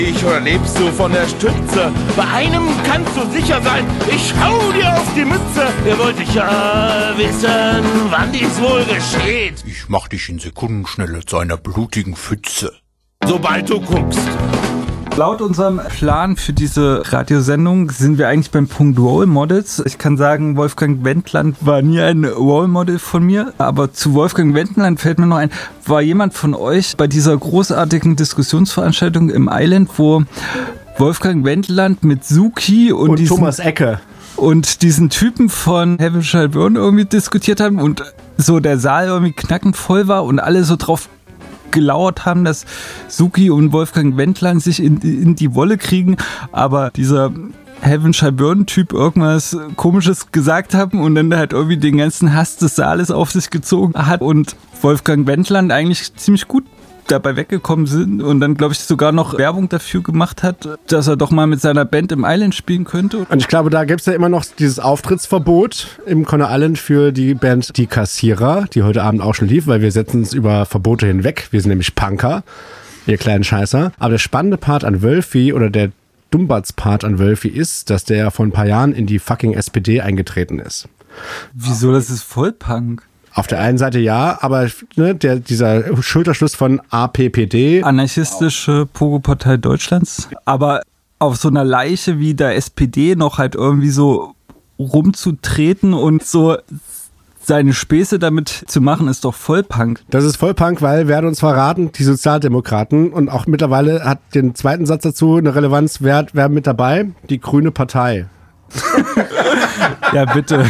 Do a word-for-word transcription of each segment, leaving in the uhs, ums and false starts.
Ich oder lebst du von der Stütze? Bei einem kannst du sicher sein, ich hau dir auf die Mütze. Ihr wollt ich ja wissen, wann dies wohl geschieht. Ich mach dich in Sekundenschnelle zu einer blutigen Pfütze. Sobald du guckst. Laut unserem Plan für diese Radiosendung sind wir eigentlich beim Punkt Role Models. Ich kann sagen, Wolfgang Wendland war nie ein Role Model von mir, aber zu Wolfgang Wendland fällt mir noch ein, war jemand von euch bei dieser großartigen Diskussionsveranstaltung im Island, wo Wolfgang Wendland mit Suki und, und diesen, Thomas Ecke und diesen Typen von Heaven Shall Burn irgendwie diskutiert haben und so der Saal irgendwie knackend voll war und alle so drauf gelauert haben, dass Suki und Wolfgang Wendland sich in, in die Wolle kriegen, aber dieser Heaven Shall Burn Typ irgendwas Komisches gesagt haben und dann halt irgendwie den ganzen Hass des Saales auf sich gezogen hat und Wolfgang Wendland eigentlich ziemlich gut dabei weggekommen sind und dann, glaube ich, sogar noch Werbung dafür gemacht hat, dass er doch mal mit seiner Band im Island spielen könnte. Und ich glaube, da gibt es ja immer noch dieses Auftrittsverbot im Coney Island für die Band Die Kassierer, die heute Abend auch schon lief, weil wir setzen uns über Verbote hinweg. Wir sind nämlich Punker, ihr kleinen Scheißer. Aber der spannende Part an Wölfi oder der Dummbatz-Part an Wölfi ist, dass der ja vor ein paar Jahren in die fucking S P D eingetreten ist. Wieso? Das ist voll Punk. Auf der einen Seite ja, aber ne, der, dieser Schulterschluss von A P P D. Anarchistische Pogo-Partei Deutschlands. Aber auf so einer Leiche wie der S P D noch halt irgendwie so rumzutreten und so seine Späße damit zu machen, ist doch voll Punk. Das ist voll Punk, weil, werden uns verraten, die Sozialdemokraten und auch mittlerweile hat den zweiten Satz dazu eine Relevanz, wer, wer mit dabei? Die Grüne Partei. Ja, bitte.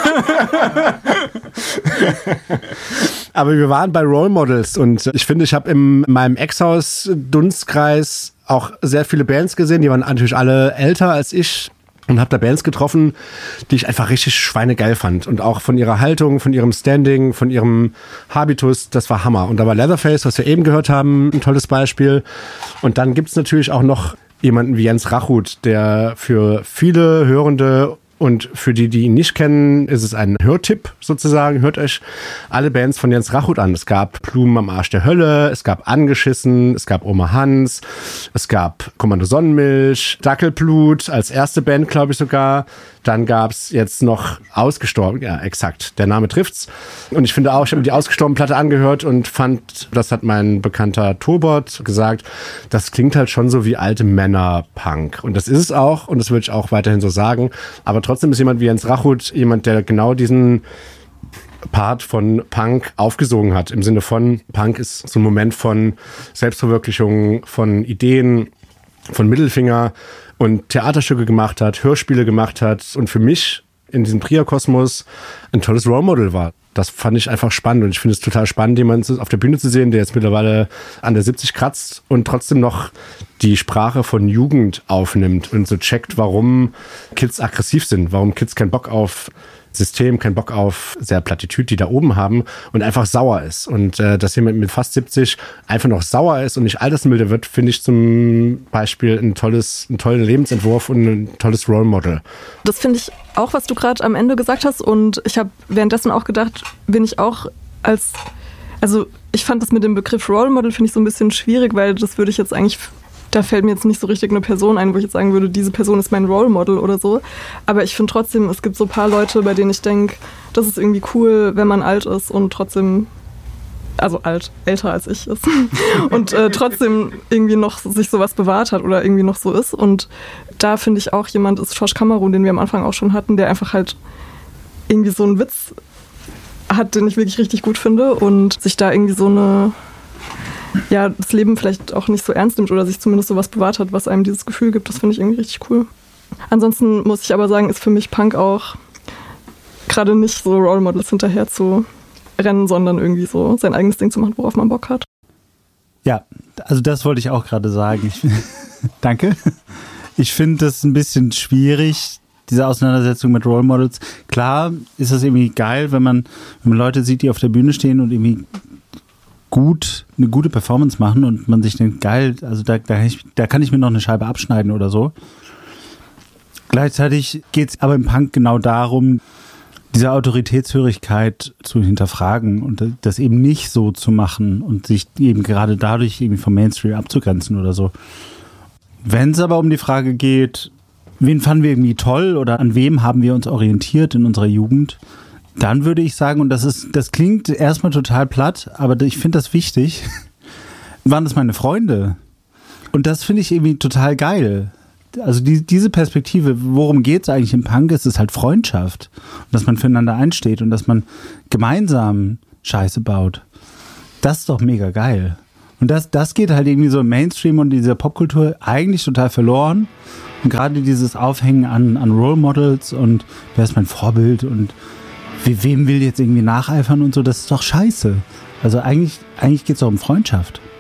Aber wir waren bei Role Models und ich finde, ich habe in meinem Ex-Haus-Dunstkreis auch sehr viele Bands gesehen, die waren natürlich alle älter als ich und habe da Bands getroffen, die ich einfach richtig schweinegeil fand und auch von ihrer Haltung, von ihrem Standing, von ihrem Habitus, das war Hammer. Und da war Leatherface, was wir eben gehört haben, ein tolles Beispiel. Und dann gibt's natürlich auch noch jemanden wie Jens Rachut, der für viele Hörende und für die, die ihn nicht kennen, ist es ein Hörtipp sozusagen. Hört euch alle Bands von Jens Rachut an. Es gab Blumen am Arsch der Hölle, es gab Angeschissen, es gab Oma Hans, es gab Kommando Sonnenmilch, Dackelblut als erste Band, glaube ich sogar. Dann gab's jetzt noch Ausgestorben, ja exakt, der Name trifft's. Und ich finde auch, ich habe mir die Ausgestorben-Platte angehört und fand, das hat mein bekannter Tobert gesagt, das klingt halt schon so wie alte Männer-Punk. Und das ist es auch und das würde ich auch weiterhin so sagen. Aber trotzdem ist jemand wie Jens Rachut jemand, der genau diesen Part von Punk aufgesogen hat. Im Sinne von, Punk ist so ein Moment von Selbstverwirklichung, von Ideen, von Mittelfinger und Theaterstücke gemacht hat, Hörspiele gemacht hat und für mich in diesem Trier-Kosmos ein tolles Role Model war. Das fand ich einfach spannend und ich finde es total spannend, jemanden auf der Bühne zu sehen, der jetzt mittlerweile an der siebzig kratzt und trotzdem noch die Sprache von Jugend aufnimmt und so checkt, warum Kids aggressiv sind, warum Kids keinen Bock auf System, keinen Bock auf sehr Plattitüd, die da oben haben und einfach sauer ist. Und äh, dass jemand mit fast siebzig einfach noch sauer ist und nicht altersmilde wird, finde ich zum Beispiel ein tolles, einen tollen Lebensentwurf und ein tolles Role Model. Das finde ich auch, was du gerade am Ende gesagt hast und ich habe währenddessen auch gedacht, bin ich auch als, also ich fand das mit dem Begriff Role Model finde ich so ein bisschen schwierig, weil das würde ich jetzt eigentlich, da fällt mir jetzt nicht so richtig eine Person ein, wo ich jetzt sagen würde, diese Person ist mein Role Model oder so. Aber ich finde trotzdem, es gibt so ein paar Leute, bei denen ich denke, das ist irgendwie cool, wenn man alt ist und trotzdem, also alt, älter als ich ist und äh, trotzdem irgendwie noch sich sowas bewahrt hat oder irgendwie noch so ist. Und da finde ich auch, jemand ist Josh Kamerun, den wir am Anfang auch schon hatten, der einfach halt irgendwie so einen Witz hat, den ich wirklich richtig gut finde und sich da irgendwie so eine, ja, das Leben vielleicht auch nicht so ernst nimmt oder sich zumindest sowas bewahrt hat, was einem dieses Gefühl gibt. Das finde ich irgendwie richtig cool. Ansonsten muss ich aber sagen, ist für mich Punk auch gerade nicht so Role Models hinterher zu rennen, sondern irgendwie so sein eigenes Ding zu machen, worauf man Bock hat. Ja, also das wollte ich auch gerade sagen. Ich, danke. Ich finde das ein bisschen schwierig, diese Auseinandersetzung mit Role Models. Klar ist das irgendwie geil, wenn man, wenn man Leute sieht, die auf der Bühne stehen und irgendwie gut, eine gute Performance machen und man sich denkt, geil, also da, da, kann ich, da kann ich mir noch eine Scheibe abschneiden oder so. Gleichzeitig geht es aber im Punk genau darum, diese Autoritätshörigkeit zu hinterfragen und das eben nicht so zu machen und sich eben gerade dadurch irgendwie vom Mainstream abzugrenzen oder so. Wenn es aber um die Frage geht, wen fanden wir irgendwie toll oder an wem haben wir uns orientiert in unserer Jugend, dann würde ich sagen, und das ist, das klingt erstmal total platt, aber ich finde das wichtig, waren das meine Freunde. Und das finde ich irgendwie total geil. Also die, diese Perspektive, worum geht es eigentlich im Punk, ist es halt Freundschaft. Und dass man füreinander einsteht und dass man gemeinsam Scheiße baut. Das ist doch mega geil. Und das, das geht halt irgendwie so im Mainstream und dieser Popkultur eigentlich total verloren. Und gerade dieses Aufhängen an, an Role Models und wer ist mein Vorbild und we, wem will jetzt irgendwie nacheifern und so, das ist doch scheiße. Also eigentlich, eigentlich geht es doch um Freundschaft.